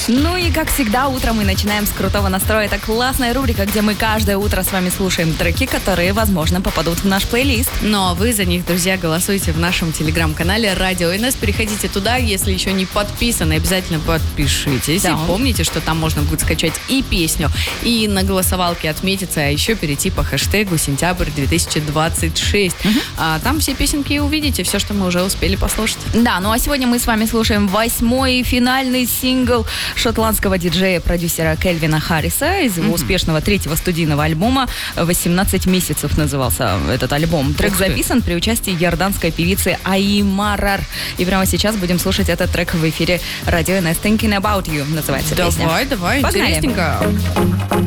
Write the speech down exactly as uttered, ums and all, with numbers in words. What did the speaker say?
Ну и как всегда, утром мы начинаем с крутого настроя. Это классная рубрика, где мы каждое утро с вами слушаем треки, которые, возможно, попадут в наш плейлист. Ну а вы за них, друзья, голосуйте в нашем телеграм-канале Радио эн эс. Переходите туда, если еще не подписаны, обязательно подпишитесь. Да. И помните, что там можно будет скачать и песню, и на голосовалке отметиться, а еще перейти по хэштегу сентябрь две тысячи двадцать шесть. Угу. А там все песенки и увидите, все, что мы уже успели послушать. Да, ну а сегодня мы с вами слушаем восьмой и финальный сингл шотландского диджея-продюсера Кельвина Харриса из его mm-hmm. успешного третьего студийного альбома «восемнадцать месяцев» назывался этот альбом. Трек записан при участии иорданской певицы Аи Марар. И прямо сейчас будем слушать этот трек в эфире Радио эн эс. Thinking About You называется давай, песня. Давай, давай, Погнали. Интересненько.